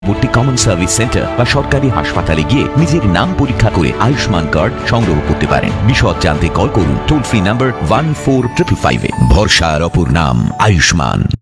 ভর্তি common service centre বা সরকারি হাসপাতালে গিয়ে নিজের নাম পরীক্ষা করে আয়ুষ্মান কার্ড সংগ্রহ করতে পারেন। বিশদ জানতে কল করুন টোল ফ্রি নাম্বার 14555 ভরসার অপর নাম আয়ুষ্মান।